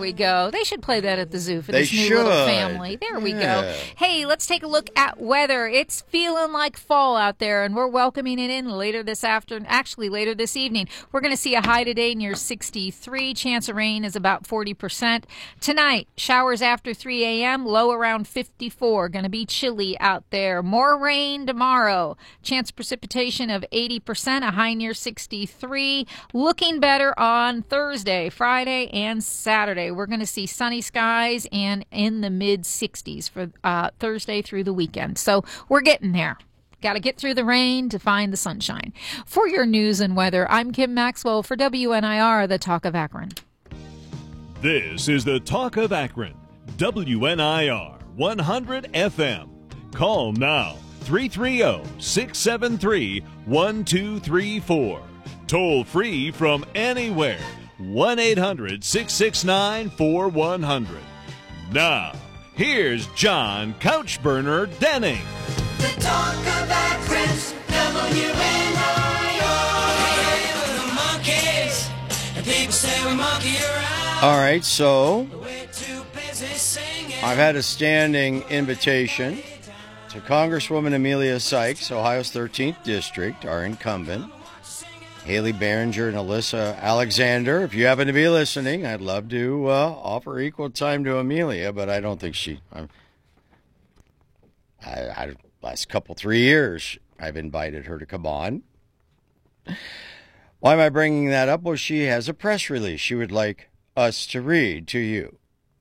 we go. They should play that at the zoo for They this new should. little family. There we go. Hey, let's take a look at weather. It's feeling like fall out there, and we're welcoming it in later this afternoon. Actually, later this evening. We're going to see a high today near 63. Chance of rain is about 40%. Tonight, showers after 3 a.m., low around 54. Going to be chilly out there. More rain tomorrow. Chance of precipitation of 80%, a high near 63. Looking better on Thursday, Friday, and Saturday. We're going to see sunny skies and in the mid-60s for Thursday through the weekend. So we're getting there. Got to get through the rain to find the sunshine. For your news and weather, I'm Kim Maxwell for WNIR, the Talk of Akron. This is the Talk of Akron, WNIR 100 FM. Call now, 330-673-1234. Toll free from anywhere, 1-800-669-4100. Now, here's John Couchburner Denning. The Talk of Akron's WNIR. Hey, we're the monkeys, and people say we monkey around. All right, so We're too busy singing. I've had a standing invitation to Congresswoman Amelia Sykes, Ohio's 13th District, our incumbent, Haley Barringer and Alyssa Alexander. If you happen to be listening, I'd love to offer equal time to Amelia, but I don't think last 3 years, I've invited her to come on. Why am I bringing that up? Well, she has a press release she would like us to read to you.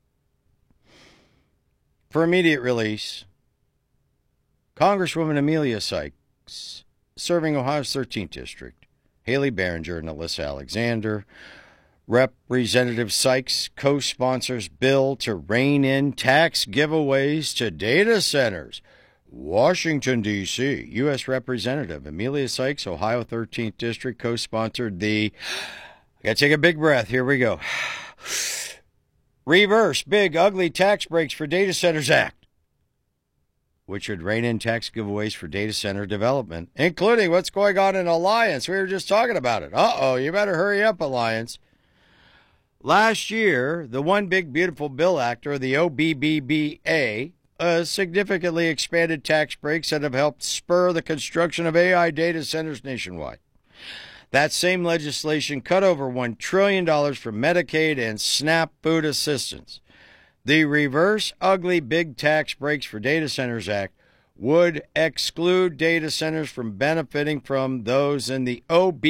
For immediate release, Congresswoman Amelia Sykes, serving Ohio's 13th District, Haley Barringer and Alyssa Alexander. Representative Sykes co-sponsors bill to rein in tax giveaways to data centers. Washington, D.C. U.S. Representative Amelia Sykes, Ohio 13th District, co-sponsored the... I got to take a big breath. Here we go. Reverse Big Ugly Tax Breaks for Data Centers Act, which would rein in tax giveaways for data center development, including what's going on in Alliance. We were just talking about it. You better hurry up, Alliance. Last year, the One Big Beautiful Bill Act, or the OBBBA, significantly expanded tax breaks that have helped spur the construction of AI data centers nationwide. That same legislation cut over $1 trillion from Medicaid and SNAP food assistance. The Reverse Ugly Big Tax Breaks for Data Centers Act would exclude data centers from benefiting from those in the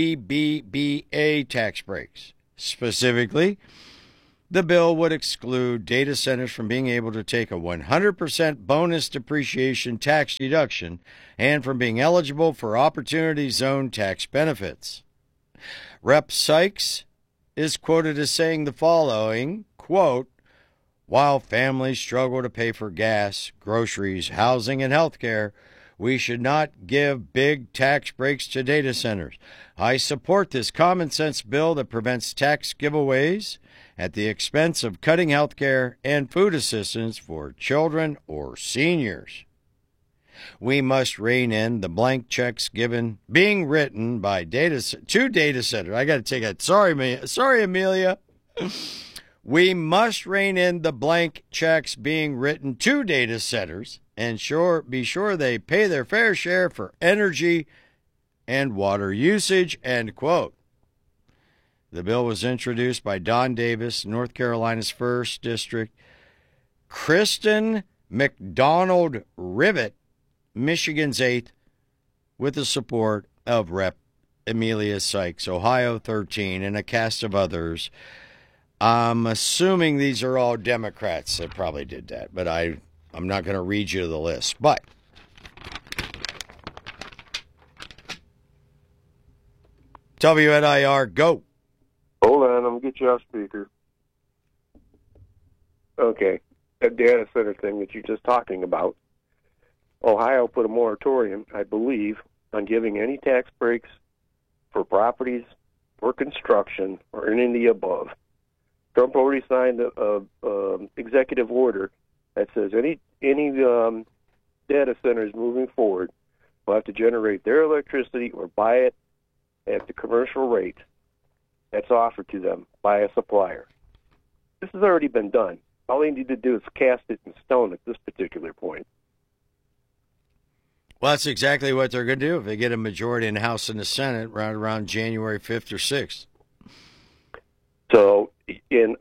OBBBA tax breaks. Specifically, the bill would exclude data centers from being able to take a 100% bonus depreciation tax deduction and from being eligible for Opportunity Zone tax benefits. Rep. Sykes is quoted as saying the following, quote, "While families struggle to pay for gas, groceries, housing, and health care, we should not give big tax breaks to data centers. I support this common-sense bill that prevents tax giveaways at the expense of cutting health care and food assistance for children or seniors. We must rein in the blank checks being written by data centers. I got to take it. Sorry, Amelia. We must rein in the blank checks being written to data centers and be sure they pay their fair share for energy and water usage," end quote. The bill was introduced by Don Davis, North Carolina's 1st District, Kristen McDonald Rivet, Michigan's 8th, with the support of Rep. Amelia Sykes, Ohio 13, and a cast of others. I'm assuming these are all Democrats that probably did that, but I'm not going to read you the list. But WNIR, go. Hold on, I'm going to get you off speaker. Okay, that data center thing that you're just talking about. Ohio put a moratorium, I believe, on giving any tax breaks for properties or construction or any of the above. Trump already signed a executive order that says any data centers moving forward will have to generate their electricity or buy it at the commercial rate that's offered to them by a supplier. This has already been done. All they need to do is cast it in stone at this particular point. Well, that's exactly what they're going to do if they get a majority in the House and the Senate right around January 5th or 6th. So, it's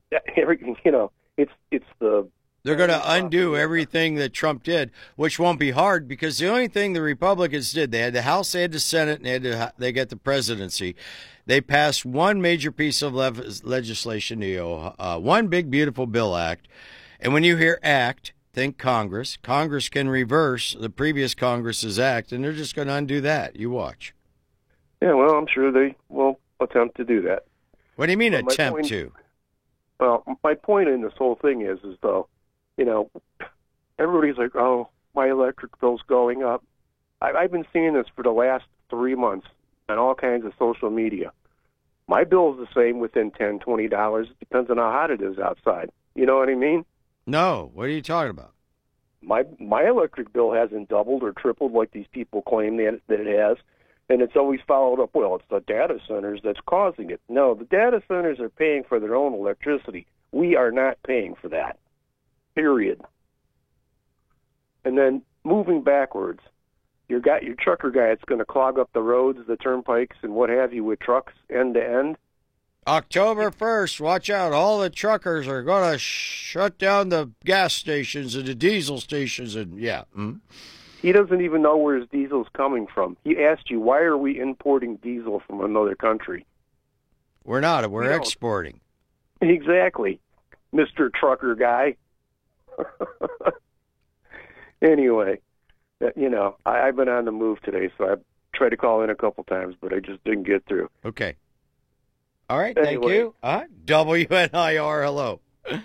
the... They're going to undo everything that Trump did, which won't be hard because the only thing the Republicans did, they had the House, they had the Senate, and they got the presidency. They passed one major piece of legislation, one big, beautiful bill act. And when you hear act, think Congress. Congress can reverse the previous Congress's act, and they're just going to undo that. You watch. Yeah, well, I'm sure they will attempt to do that. What do you mean attempt to? Well, my point in this whole thing is though, everybody's like, oh, my electric bill's going up. I've been seeing this for the last 3 months on all kinds of social media. My bill's the same within $10, $20. It depends on how hot it is outside. You know what I mean? No. What are you talking about? My electric bill hasn't doubled or tripled like these people claim that it has. And it's always followed up, well, it's the data centers that's causing it. No, the data centers are paying for their own electricity. We are not paying for that. Period. And then moving backwards, you got your trucker guy that's going to clog up the roads, the turnpikes, and what have you with trucks end to end. October 1st, watch out. All the truckers are going to shut down the gas stations and the diesel stations. And yeah. Mm-hmm. He doesn't even know where his diesel's coming from. He asked you, why are we importing diesel from another country? We're not. We're exporting. Exactly, Mr. Trucker guy. Anyway, I've been on the move today, so I tried to call in a couple times, but I just didn't get through. Okay. All right, thank you. WNIR, hello.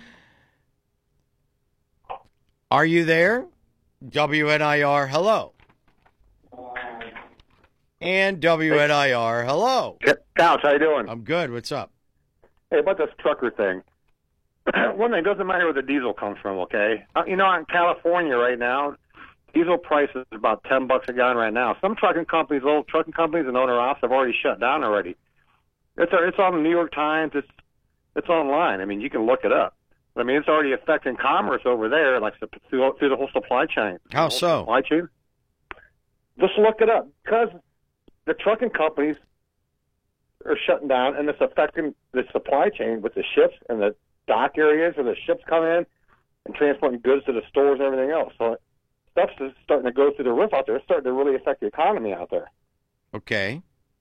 Are you there? WNIR, hello. And WNIR, hello. Couch, how you doing? I'm good. What's up? Hey, about this trucker thing. One thing, doesn't matter where the diesel comes from, okay? In California right now, diesel price is about $10 a gallon right now. Some trucking companies, old trucking companies and owner-ops have already shut down already. It's on the New York Times. It's online. I mean, you can look it up. I mean, it's already affecting commerce over there, like through the whole supply chain. How so? Supply chain. Just look it up, because the trucking companies are shutting down, and it's affecting the supply chain with the ships and the dock areas where the ships come in and transporting goods to the stores and everything else. So stuff's just starting to go through the roof out there. It's starting to really affect the economy out there. Okay.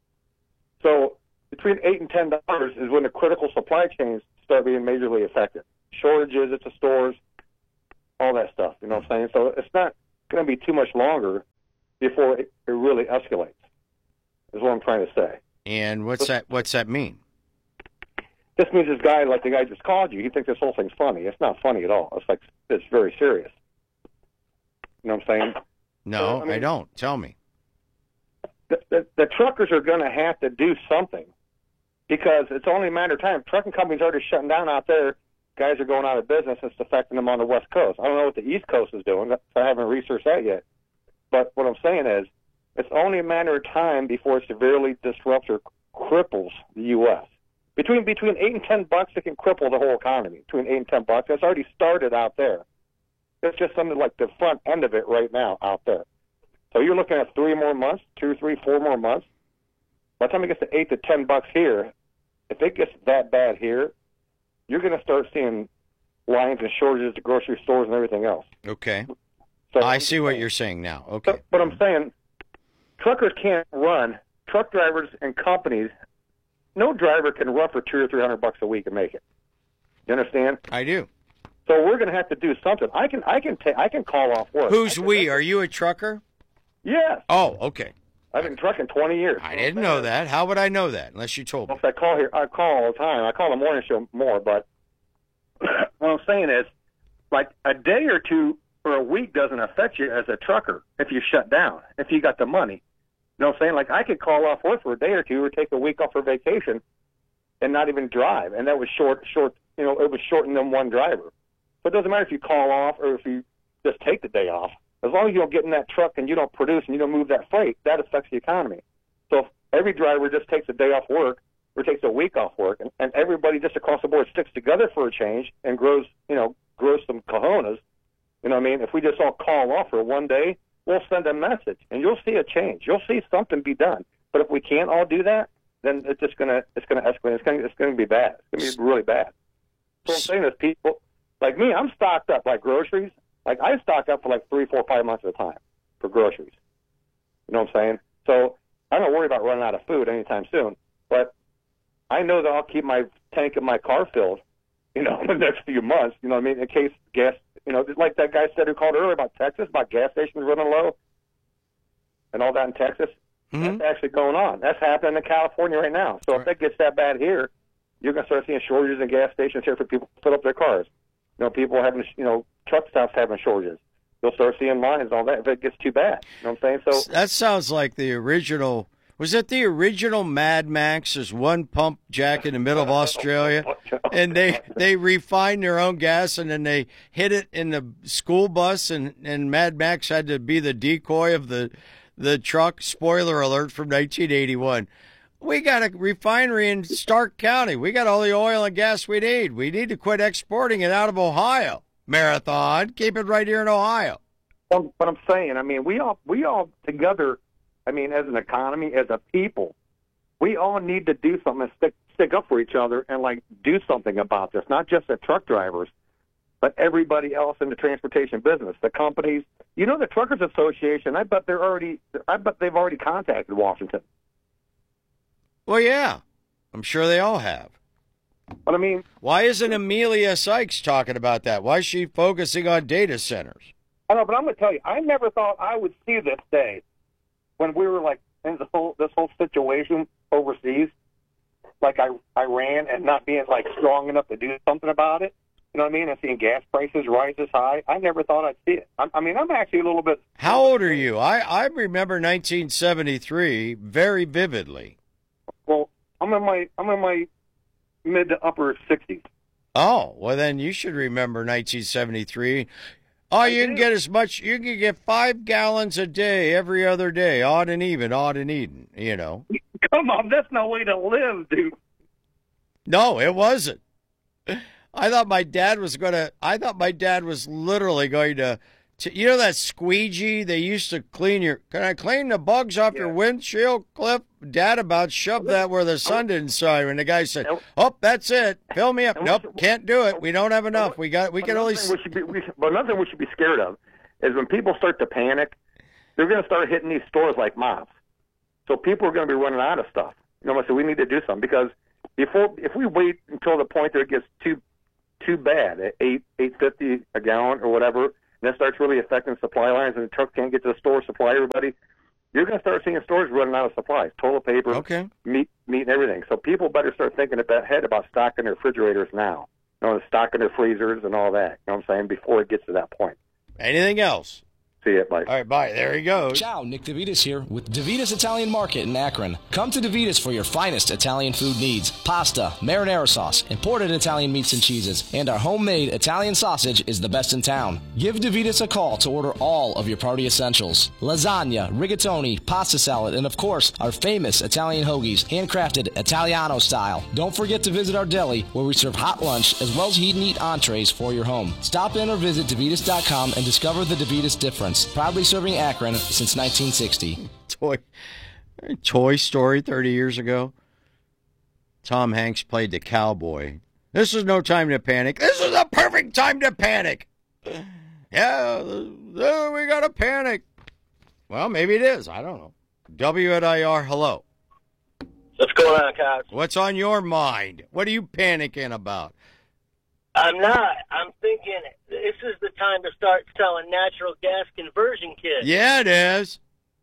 So between $8 and $10 is when the critical supply chains start being majorly affected. Shortages at the stores, all that stuff. You know what I'm saying? So it's not going to be too much longer before it really escalates, is what I'm trying to say. And what's that mean? This means this guy, like the guy just called you, he thinks this whole thing's funny. It's not funny at all. It's very serious. You know what I'm saying? No, I don't. Tell me. The truckers are going to have to do something, because it's only a matter of time. Trucking companies are already shutting down out there. Guys are going out of business. It's affecting them on the West Coast. I don't know what the East Coast is doing. I haven't researched that yet. But what I'm saying is, it's only a matter of time before it severely disrupts or cripples the U.S. Between $8 and $10, it can cripple the whole economy. Between $8 and $10, that's already started out there. It's just something like the front end of it right now out there. So you're looking at 3 more months, 2, 3, 4 more months. By the time it gets to $8 to $10 here, if it gets that bad here, you're going to start seeing lines and shortages at grocery stores and everything else. Okay. So I see what you're saying now. Okay. But I'm saying truckers can't run. Truck drivers and companies, no driver can run for $200 or $300 a week and make it. You understand? I do. So we're going to have to do something. I can call off work. Who's we? Are you a trucker? Yes. Oh, okay. I've been trucking 20 years. I didn't know that. How would I know that unless you told me? Well, I call all the time. I call the morning show more, but what I'm saying is, like, a day or two or a week doesn't affect you as a trucker if you shut down, if you got the money. You know what I'm saying? Like, I could call off work for a day or two or take a week off for vacation and not even drive, and that was it was shorting them one driver. But it doesn't matter if you call off or if you just take the day off. As long as you don't get in that truck and you don't produce and you don't move that freight, that affects the economy. So if every driver just takes a day off work or takes a week off work, and everybody just across the board sticks together for a change and grows some cojones. You know what I mean? If we just all call off for one day, we'll send a message, and you'll see a change. You'll see something be done. But if we can't all do that, then it's gonna escalate. It's gonna be bad. It's gonna be really bad. So I'm saying is, people like me, I'm stocked up like groceries. Like I stock up for like 3, 4, 5 months at a time for groceries. You know what I'm saying? So I don't worry about running out of food anytime soon. But I know that I'll keep my tank of my car filled, in the next few months. You know what I mean? In case gas, just like that guy said who called earlier about Texas, about gas stations running low, and all that in Texas. Mm-hmm. That's actually going on. That's happening in California right now. So if it gets that bad here, you're going to start seeing shortages in gas stations here for people to fill up their cars. People having, truck stops having shortages. You'll start seeing lines and all that if it gets too bad. You know what I'm saying? So that sounds like the original. Was it the original Mad Max? There's one pump jack in the middle of Australia, and they refine their own gas, and then they hit it in the school bus, and Mad Max had to be the decoy of the truck. Spoiler alert from 1981. We got a refinery in Stark County. We got all the oil and gas we need. We need to quit exporting it out of Ohio. Marathon, keep it right here in Ohio. But I'm saying, we all together, as an economy, as a people, we all need to do something and stick up for each other and do something about this. Not just the truck drivers, but everybody else in the transportation business, the companies. The Truckers Association. I bet they've already contacted Washington. Well, yeah, I'm sure they all have. But why isn't Amelia Sykes talking about that? Why is she focusing on data centers? I know, but I'm going to tell you, I never thought I would see this day when we were in this whole situation overseas, like Iran, and not being strong enough to do something about it. You know what I mean? And seeing gas prices rise this high. I never thought I'd see it. I'm actually a little bit. How old are you? I remember 1973 very vividly. Well, I'm in my mid to upper 60s. Oh, well then you should remember 1973. Oh, you can get 5 gallons a day every other day, odd and even. Come on, that's no way to live, dude. No, it wasn't. I thought my dad was literally going to that squeegee they used to clean can I clean the bugs off your windshield, Cliff? Dad about shoved that where the sun didn't shine, and the guy said, "Oh, that's it. Fill me up." Nope, can't do it. We don't have enough. We can only. But another thing we should be scared of is when people start to panic, they're going to start hitting these stores like mobs. So people are going to be running out of stuff. So we need to do something, because if we wait until the point that it gets too bad at $8.50 a gallon or whatever, and that starts really affecting supply lines, and the trucks can't get to the store, supply everybody, you're going to start seeing stores running out of supplies, toilet paper, meat, and everything. So people better start thinking ahead about stocking their refrigerators now, stocking their freezers and all that. You know what I'm saying? Before it gets to that point. Anything else? See it, bye. All right, bye. There he goes. Ciao, Nick DeVitas here with DeVitas Italian Market in Akron. Come to DeVitas for your finest Italian food needs. Pasta, marinara sauce, imported Italian meats and cheeses, and our homemade Italian sausage is the best in town. Give DeVitas a call to order all of your party essentials. Lasagna, rigatoni, pasta salad, and of course, our famous Italian hoagies, handcrafted Italiano style. Don't forget to visit our deli where we serve hot lunch as well as heat and eat entrees for your home. Stop in or visit DeVitas.com and discover the DeVitas difference. Proudly serving Akron since 1960. Toy Story 30 years ago. Tom Hanks played the cowboy. This is no time to panic. This is a perfect time to panic. Yeah, we got to panic. Well, maybe it is. I don't know. WNIR, hello. What's going on, Coach? What's on your mind? What are you panicking about? I'm not. I'm thinking this is the time to start selling natural gas conversion kits. Yeah, it is.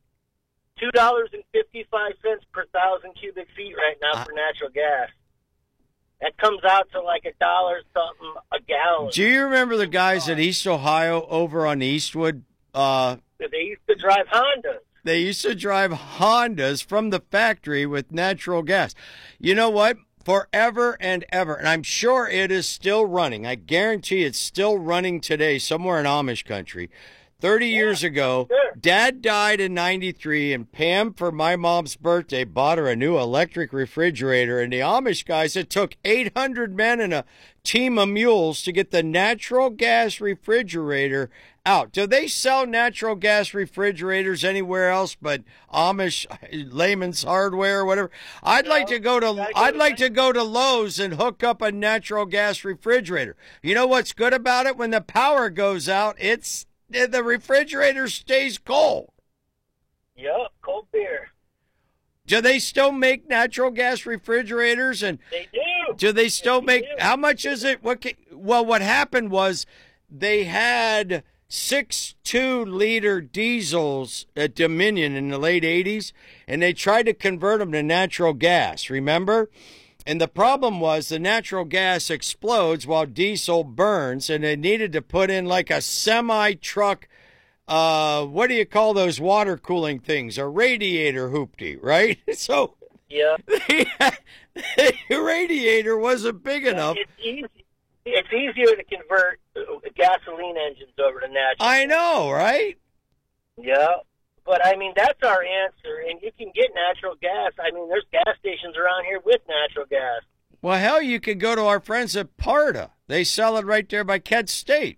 $2.55 per 1,000 cubic feet right now for natural gas. That comes out to like $1 something a gallon. Do you remember the guys at East Ohio over on Eastwood? They used to drive Hondas. They used to drive Hondas from the factory with natural gas. You know what? Forever and ever, and I'm sure it is still running. I guarantee it's still running today somewhere in Amish country. 30 years ago, sure. Dad died in 93, and Pam, for my mom's birthday, bought her a new electric refrigerator. And the Amish guys, it took 800 men and a team of mules to get the natural gas refrigerator out. Do they sell natural gas refrigerators anywhere else but Amish, Layman's Hardware, or whatever? I'd like to go to Lowe's and hook up a natural gas refrigerator. You know what's good about it? When the power goes out, the refrigerator stays cold. Yep, cold beer. Do they still make natural gas refrigerators? And They do. do they still They make? do. How much is it? What happened was they had 6 2-liter diesels at Dominion in the late 80s, and they tried to convert them to natural gas. Remember? And the problem was the natural gas explodes while diesel burns, and they needed to put in like a semi-truck, what do you call those water cooling things? A radiator hoopty, right? So Yeah. the radiator wasn't big enough. It's easier to convert gasoline engines over to natural. I know, right? Yeah. But, I mean, that's our answer. And you can get natural gas. I mean, there's gas stations around here with natural gas. Well, hell, you could go to our friends at Parta. They sell it right there by Kent State.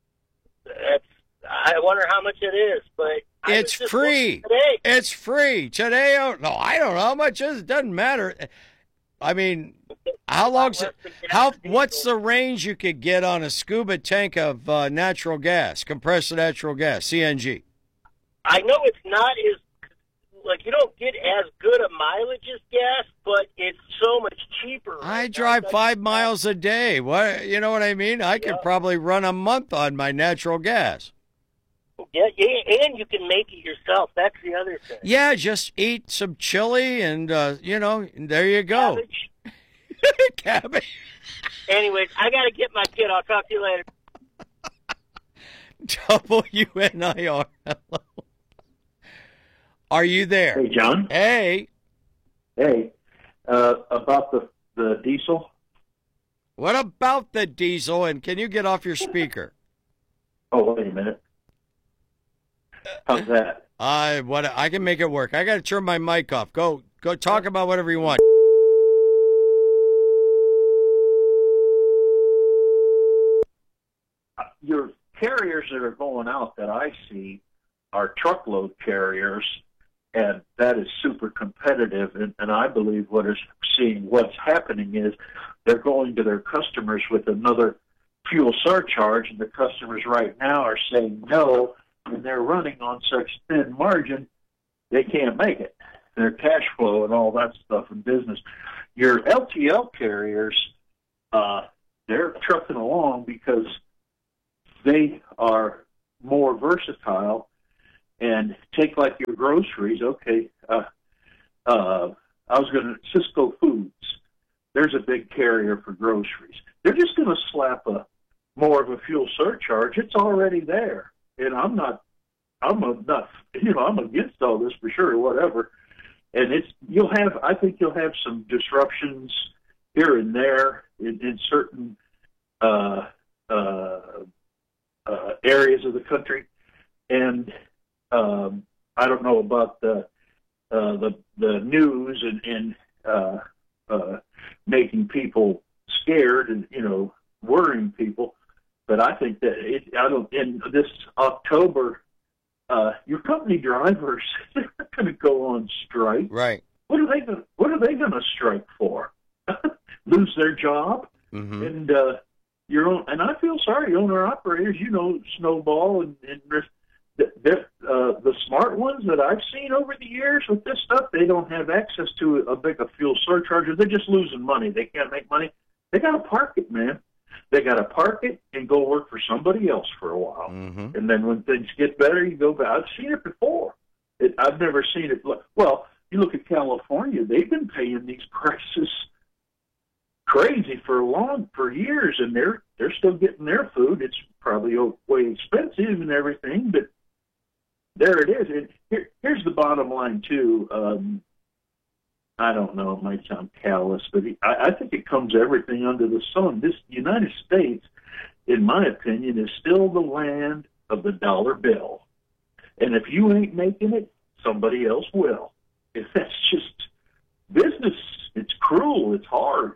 I wonder how much it is, but It's free. It's free. Today, no, I don't know how much it is. It doesn't matter. I mean, what's the range you could get on a scuba tank of natural gas, compressed natural gas, CNG? I know it's not as, like, you don't get as good a mileage as gas, but it's so much cheaper. I drive 5 miles a day. What, you know what I mean? I could probably run a month on my natural gas. Yeah, and you can make it yourself. That's the other thing. Yeah, just eat some chili and, there you go. Cabbage. Cabbage. Anyways, I got to get my kid. I'll talk to you later. WNIR. Hello. Are you there? Hey, John. Hey. Hey, about the diesel. What about the diesel? And can you get off your speaker? Oh, wait a minute. How's that? I can make it work. I got to turn my mic off. Go talk about whatever you want. Your carriers that are going out that I see are truckload carriers, and that is super competitive. And I believe what's happening is they're going to their customers with another fuel surcharge, and the customers right now are saying no, and they're running on such thin margin, they can't make it. Their cash flow and all that stuff in business. Your LTL carriers, they're trucking along because they are more versatile. And take like your groceries. Okay, Cisco Foods. There's a big carrier for groceries. They're just going to slap more of a fuel surcharge. It's already there, and I'm against all this for sure, whatever. And I think you'll have some disruptions here and there in certain areas of the country, and I don't know about the news and making people scared and worrying people, but I think that in this October, your company drivers, they're not going to go on strike. Right. What are they going to strike for? Lose their job? Mm-hmm. And and I feel sorry, owner operators. Snowball and the smart ones that I've seen over the years with this stuff, they don't have access to a big fuel surcharge. They're just losing money. They can't make money. They got to park it, man. They got to park it and go work for somebody else for a while. Mm-hmm. And then when things get better, you go back. I've seen it before. I've never seen it. Well, you look at California, they've been paying these prices crazy for years, and they're still getting their food. It's probably way expensive and everything, but there it is. And here's the bottom line too. I don't know, it might sound callous, but I think it comes everything under the sun. This United States, in my opinion, is still the land of the dollar bill. And if you ain't making it, somebody else will. And that's just business. It's cruel. It's hard.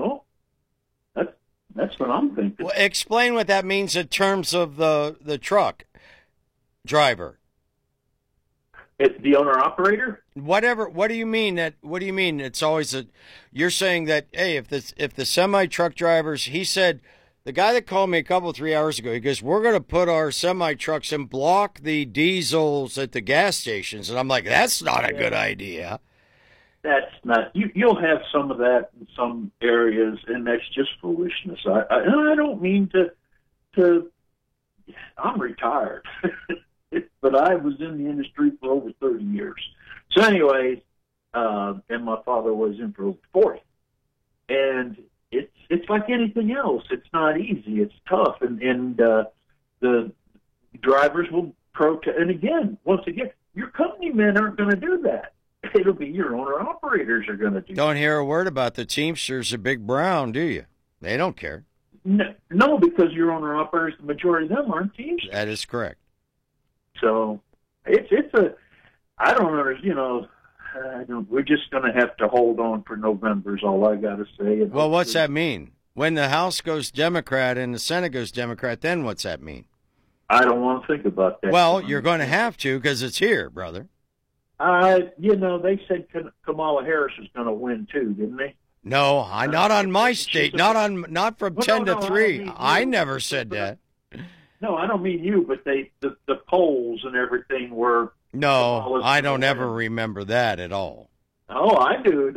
That's what I'm thinking. Well, explain what that means in terms of the truck driver. It's the owner-operator? Whatever. What do you mean? What do you mean? It's always you're saying that, hey, if the semi-truck drivers, he said, the guy that called me 3 hours ago, he goes, we're going to put our semi-trucks and block the diesels at the gas stations. And I'm like, that's not a good idea. That's not. You'll have some of that in some areas, and that's just foolishness. I don't mean to. I'm retired, but I was in the industry for over 30 years. So, anyways, and my father was in for over 40, and it's like anything else. It's not easy. It's tough, and the drivers will protest. And again, once again, your company men aren't going to do that. It'll be your owner-operators are going to do. Don't hear a word about the Teamsters of Big Brown, do you? They don't care. No, because your owner-operators, the majority of them aren't Teamsters. That is correct. So it's a. I don't know. We're just going to have to hold on for November. Is all I got to say. Well, what's that mean? When the House goes Democrat and the Senate goes Democrat, then what's that mean? I don't want to think about that. Well, you're going to have to because it's here, brother. They said Kamala Harris was going to win too, didn't they? No, not on my state. Not from 10 to 3. I never said that. No, I don't mean you, but the polls and everything were. No, I don't ever remember that at all. Oh, I do.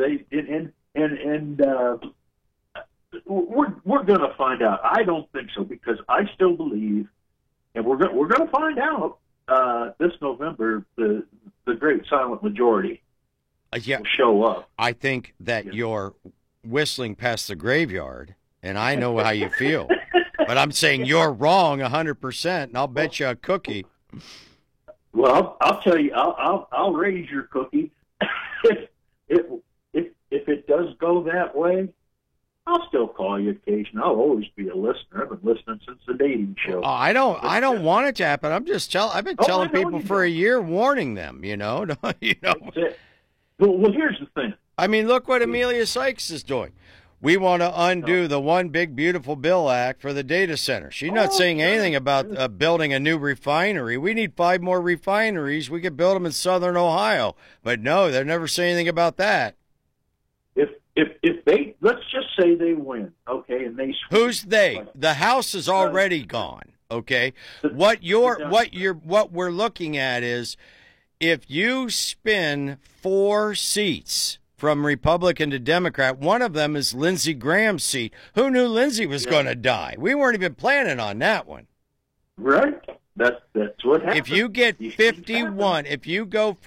We're going to find out. I don't think so because I still believe, and we're going to find out this November. The great silent majority will show up. I think that you're whistling past the graveyard, and I know how you feel. But I'm saying you're wrong 100%, and I'll bet you a cookie. Well, I'll tell you, I'll raise your cookie. if it does go that way, I'll still call you occasionally. I'll always be a listener. I've been listening since the dating show. I don't want it to happen. I've been telling people for a year, warning them. That's it. Well, here's the thing. I mean, look what Amelia Sykes is doing. We want to undo the One Big Beautiful Bill Act for the data center. She's not saying anything about building a new refinery. We need 5 more refineries. We could build them in southern Ohio. But no, they're never saying anything about that. If they, let's just say they win, okay, and they who's they? The House is already gone, okay? What we're looking at is if you spin 4 seats from Republican to Democrat, one of them is Lindsey Graham's seat. Who knew Lindsey was going to die? We weren't even planning on that one. Right. That's what happened. If you get 51, if you go